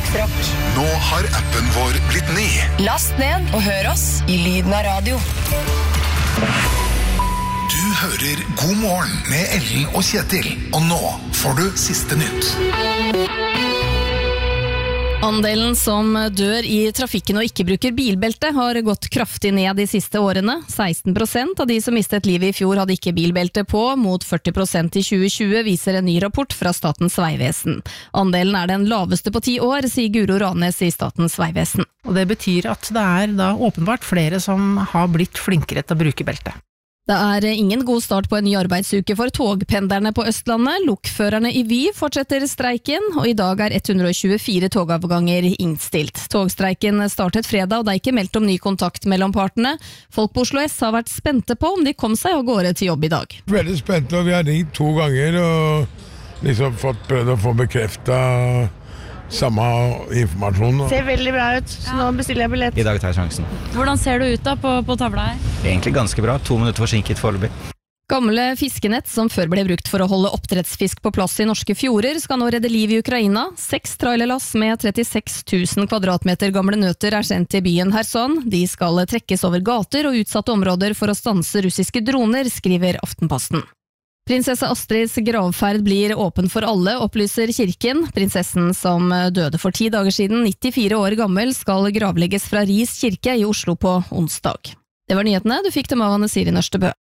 Hverdagsrock. Nå har appen vår blitt ny. Last ned og hør oss i lyden av radio. Du hører God morgen med Ellen og Kjetil. Og nå får du siste nytt. Andelen som dør i trafikken og ikke bruker bilbelte har gått kraftig ned de siste årene. 16% av de som mistet livet i fjor hadde ikke bilbelte på, mot 40% i 2020, viser en ny rapport fra Statens Vegvesen. Andelen er den laveste på 10 år, sier Guro Ranes i Statens Vegvesen. Og det betyr at det er da åpenbart flere som har blitt flinkere til å bruke belte. Det er ingen god start på en ny arbeidsuke for togpendlerne på Østlandet. Lokførerne i Vy fortsetter streiken, og i dag er 124 togavganger innstilt. Togstreiken startet fredag, og det er ikke meldt om ny kontakt mellom partene. Folk på Oslo S har vært spente på om de kom seg av gårde til jobb i dag. Veldig spente, og vi har ringt 2 ganger og liksom prøvd å få bekreftet samme informasjon. Det ser veldig bra ut, så nå bestiller jeg billett. I dag tar jeg sjansen. Hvordan ser du ut da på tavla her? Egentlig ganske bra, 2 minutter forsinket foreløpig. Gamle fiskenett som før ble brukt for å holde oppdrettsfisk på plass i norske fjorder, skal nå redde liv i Ukraina. 6 trailerlass med 36 000 kvadratmeter gamle nøtter er sendt til byen Kherson. De skal trekkes over gater og utsatte områder for å stanse russiske droner, skriver Aftenposten. Prinsesse Astrids gravferd blir åpen for alle, opplyser kirken. Prinsessen som døde for 10 dager siden, 94 år gammel, skal gravlegges fra Ris kirke i Oslo på onsdag. Det var nyhetene, du fikk dem av Anne Siri Nørstebø.